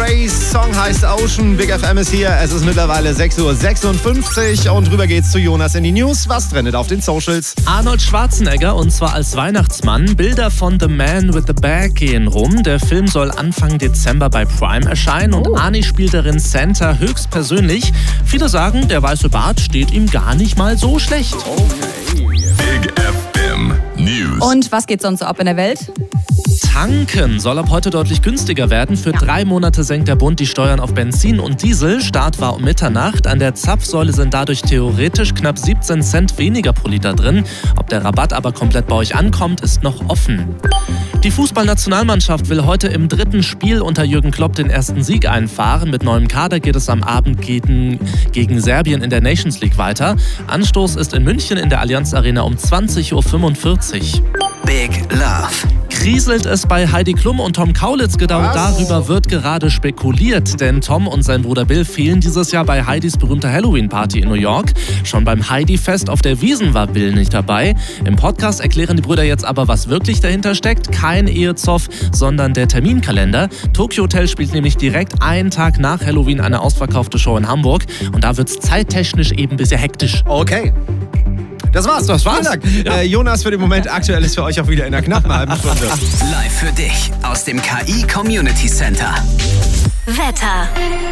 Grace. Song heißt Ocean. Big FM ist hier. Es ist mittlerweile 6:56 Uhr und rüber geht's zu Jonas in die News. Was trendet auf den Socials? Arnold Schwarzenegger, und zwar als Weihnachtsmann. Bilder von The Man with the Bag gehen rum. Der Film soll Anfang Dezember bei Prime erscheinen und Arnie spielt darin Santa höchstpersönlich. Viele sagen, der weiße Bart steht ihm gar nicht mal so schlecht. Okay. Big FM News. Und was geht sonst so ab in der Welt? Tanken soll ab heute deutlich günstiger werden. Für 3 Monate senkt der Bund die Steuern auf Benzin und Diesel. Start war um Mitternacht. An der Zapfsäule sind dadurch theoretisch knapp 17 Cent weniger pro Liter drin. Ob der Rabatt aber komplett bei euch ankommt, ist noch offen. Die Fußballnationalmannschaft will heute im 3. Spiel unter Jürgen Klopp den ersten Sieg einfahren. Mit neuem Kader geht es am Abend gegen Serbien in der Nations League weiter. Anstoß ist in München in der Allianz Arena um 20:45 Uhr. Big Love. Kriselt es bei Heidi Klum und Tom Kaulitz? Genau darüber wird gerade spekuliert, denn Tom und sein Bruder Bill fehlen dieses Jahr bei Heidis berühmter Halloween-Party in New York. Schon beim Heidi-Fest auf der Wiesn war Bill nicht dabei. Im Podcast erklären die Brüder jetzt aber, was wirklich dahinter steckt. Kein Ehezoff, sondern der Terminkalender. Tokyo Hotel spielt nämlich direkt einen Tag nach Halloween eine ausverkaufte Show in Hamburg und da wird es zeittechnisch eben ein bisschen hektisch. Okay. Das war's. Vielen Dank. Ja. Jonas, für den Moment aktuell ist für euch auch wieder in einer knappen halben Stunde. Live für dich aus dem KI Community Center. Wetter.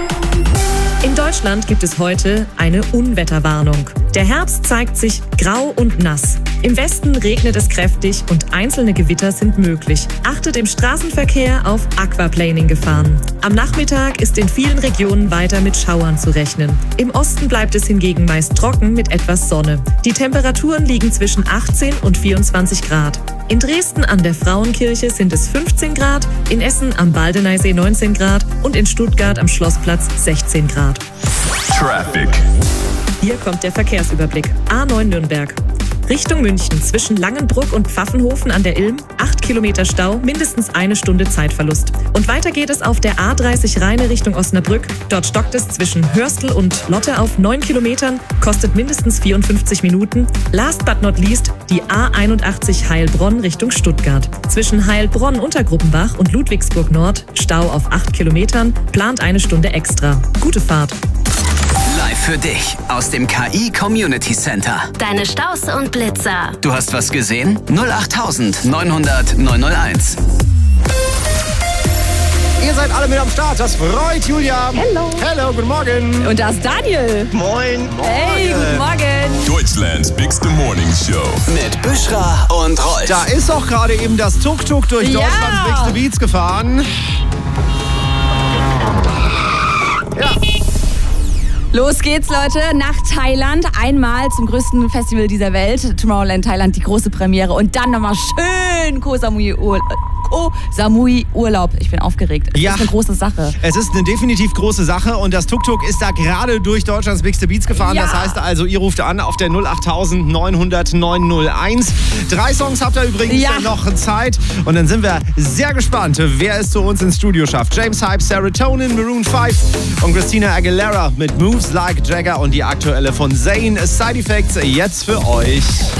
In Deutschland gibt es heute eine Unwetterwarnung. Der Herbst zeigt sich grau und nass. Im Westen regnet es kräftig und einzelne Gewitter sind möglich. Achtet im Straßenverkehr auf Aquaplaning-Gefahren. Am Nachmittag ist in vielen Regionen weiter mit Schauern zu rechnen. Im Osten bleibt es hingegen meist trocken mit etwas Sonne. Die Temperaturen liegen zwischen 18 und 24 Grad. In Dresden an der Frauenkirche sind es 15 Grad, in Essen am Baldeneysee 19 Grad und in Stuttgart am Schlossplatz 16 Grad. Traffic. Hier kommt der Verkehrsüberblick. A9 Nürnberg. Richtung München zwischen Langenbruck und Pfaffenhofen an der Ilm 8 Kilometer Stau, mindestens 1 Stunde Zeitverlust. Und weiter geht es auf der A30 Rheine Richtung Osnabrück. Dort stockt es zwischen Hörstel und Lotte auf 9 Kilometern, kostet mindestens 54 Minuten. Last but not least die A81 Heilbronn Richtung Stuttgart. Zwischen Heilbronn Untergruppenbach und Ludwigsburg Nord Stau auf 8 Kilometern, plant 1 Stunde extra. Gute Fahrt. Live für dich aus dem KI Community Center. Deine Staus und Blitzer. Du hast was gesehen? 08000 900 901. Ihr seid alle mit am Start. Das freut Julia. Hello, guten Morgen. Und da ist Daniel. Moin. Hey, guten Morgen. Deutschlands Bigste Morning Show. Mit Büschra und Rolf. Da ist auch gerade eben das Tuk-Tuk durch Ja. Deutschlands Bigste Beats gefahren. Ja. Los geht's, Leute, nach Thailand. Einmal zum größten Festival dieser Welt, Tomorrowland Thailand, die große Premiere. Und dann nochmal schön Koh Samui Urlaub. Ich bin aufgeregt. Das ist eine große Sache. Es ist eine definitiv große Sache und das Tuk-Tuk ist da gerade durch Deutschlands Bigste Beats gefahren. Ja. Das heißt also, ihr ruft an auf der 08000 900 901. 3 Songs habt ihr übrigens noch Zeit und dann sind wir sehr gespannt, wer es zu uns ins Studio schafft. James Hype, Serotonin, Maroon 5 und Christina Aguilera mit Moves Like Jagger und die aktuelle von Zayn, Side Effects, jetzt für euch.